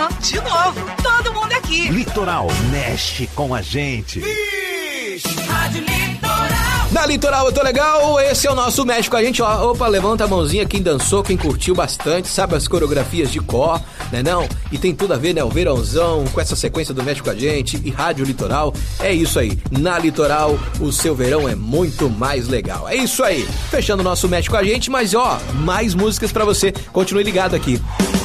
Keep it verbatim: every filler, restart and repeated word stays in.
Ó, de novo, todo mundo aqui. Litoral, mexe com a gente. Rádio Litoral. Na Litoral eu tô legal, esse é o nosso Mexe com a gente, ó. Opa, levanta a mãozinha quem dançou, quem curtiu bastante, sabe as coreografias de cor, né não? E tem tudo a ver, né, o verãozão, com essa sequência do Mexe com a gente e Rádio Litoral, é isso aí. Na Litoral, o seu verão é muito mais legal, é isso aí. Fechando o nosso Mexe com a gente, mas ó, mais músicas pra você, continue ligado aqui.